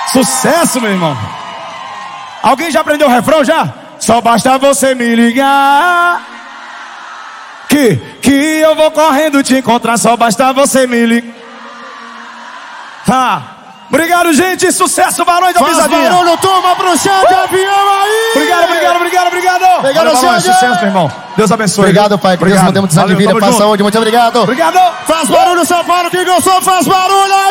Sucesso, meu irmão. Alguém já aprendeu o refrão já? Só basta você me ligar que eu vou correndo te encontrar. Só basta você me ligar. Obrigado, gente. Sucesso, Barões da Pisadinha. Barulho, turma, pro chat, avião aí. Obrigado, Barões. Sucesso, meu irmão. Deus abençoe. Obrigado, pai. Que Deus nos dê muita de vida, paz, saúde. Muito obrigado. Obrigado. Faz barulho, São Paulo. Quem gostou, faz barulho aí.